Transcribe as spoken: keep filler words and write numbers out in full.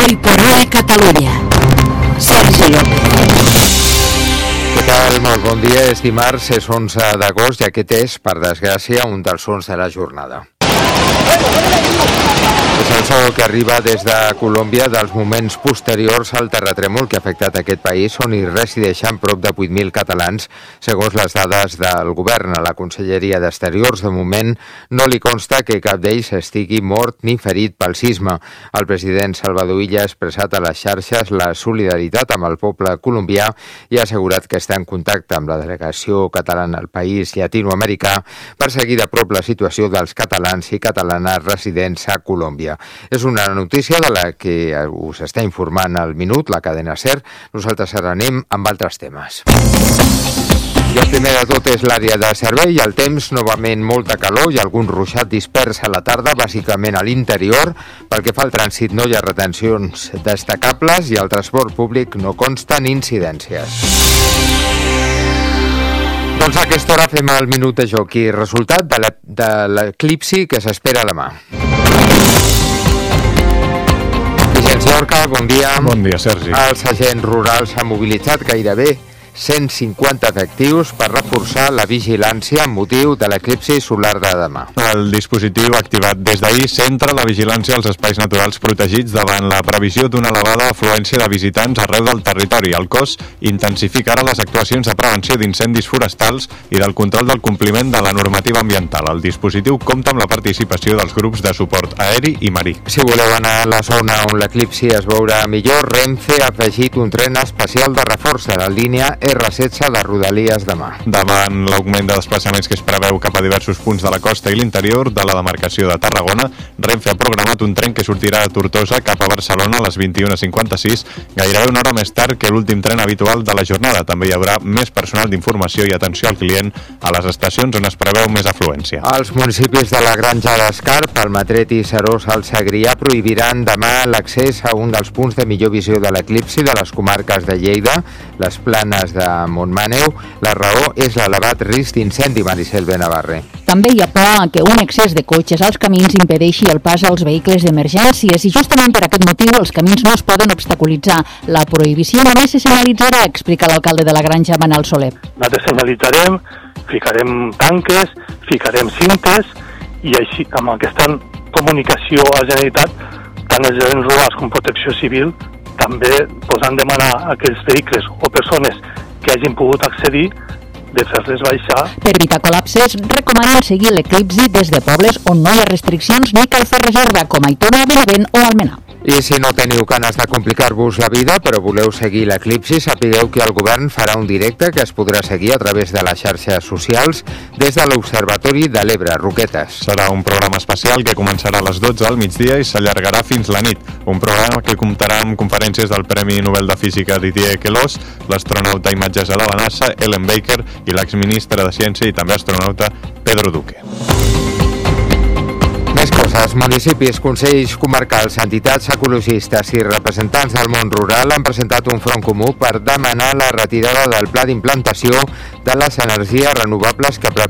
Hoy por hoy Catalunya. Sergi López. Què tal? Molt bon dia. És dimarts, és onze d'agost i aquest és, per desgràcia, un dels sons de la jornada. És el so que arriba des de Colòmbia dels moments posteriors al terratrèmol que ha afectat aquest país, on hi resideixen prop de vuit mil catalans, segons les dades del govern. A la Conselleria d'Exteriors, de moment, no li consta que cap d'ells estigui mort ni ferit pel sisme. El president Salvador Illa ha expressat a les xarxes la solidaritat amb el poble colombià i ha assegurat que està en contacte amb la delegació catalana al país llatinoamericà per seguir de prop la situació dels catalans i catalanes residents a Colòmbia. És una notícia de la que us està informant al minut la cadena SER. Nosaltres ara anem amb altres temes. I el primer de tot és l'àrea de servei. El temps, novament molta calor i algun ruixat dispers a la tarda, bàsicament a l'interior. Pel que fa al trànsit no hi ha retencions destacables i al transport públic no consten incidències. Doncs a aquesta hora fem el minut de joc i resultat de l'eclipsi que s'espera demà. Vicenç Llorca, bon dia. Bon dia, Sergi. Els agents rurals s'han mobilitzat gairebé cent cinquanta efectius per reforçar la vigilància amb motiu de l'eclipsi solar de demà. El dispositiu activat des d'ahir centra la vigilància als espais naturals protegits davant la previsió d'una elevada afluència de visitants arreu del territori. El cos intensificarà les actuacions de prevenció d'incendis forestals i del control del compliment de la normativa ambiental. El dispositiu compta amb la participació dels grups de suport aeri i marí. Si voleu anar a la zona on l'eclipsi es veurà millor, Renfe ha afegit un tren especial de reforç de la línia erre setze de Rodalies demà. Davant l'augment de desplaçaments que es preveu cap a diversos punts de la costa i l'interior de la demarcació de Tarragona, Renfe ha programat un tren que sortirà de Tortosa cap a Barcelona a les vint-i-una cinquanta-sis, gairebé una hora més tard que l'últim tren habitual de la jornada. També hi haurà més personal d'informació i atenció al client a les estacions on es preveu més afluència. Els municipis de la Granja d'Escarp, Almatret i Serós al Segrià prohibiran demà l'accés a un dels punts de millor visió de l'eclipsi de les comarques de Lleida, les Planes de Montmaneu. La raó és l'elevat risc d'incendi, Maricel Benavarre. També hi ha por que un excés de cotxes als camins impedeixi el pas als vehicles d'emergències i justament per aquest motiu els camins no es poden obstaculitzar. La prohibició només se senyalitzarà, explica l'alcalde de la Granja, Manel Soler. Nosaltres senyalitzarem, ficarem tanques, ficarem cintes i així amb aquesta comunicació a la Generalitat, tant els agents rurals com Protecció Civil, també posant demanar a aquells vehicles o persones que hagin pogut accedir de fer-les baixar. Per evitar col·lapses, recomanen seguir l'eclipsi des de pobles on no hi ha restriccions ni cal fer reserva, com a Aitona, Benavent o Almenar. I si no teniu ganes de complicar-vos la vida, però voleu seguir l'eclipsi, sapigueu que el govern farà un directe que es podrà seguir a través de les xarxes socials des de l'Observatori de l'Ebre, Roquetes. Serà un programa especial que començarà a les dotze al migdia i s'allargarà fins la nit. Un programa que comptarà amb conferències del Premi Nobel de Física Didier Queloz, l'astronauta imatgesa de la NASA, Ellen Baker, i l'exministre de Ciència i també astronauta Pedro Duque. Més coses. Municipis, consells comarcals, entitats ecologistes i representants del món rural han presentat un front comú per demanar la retirada del pla d'implantació de les energies renovables que prepara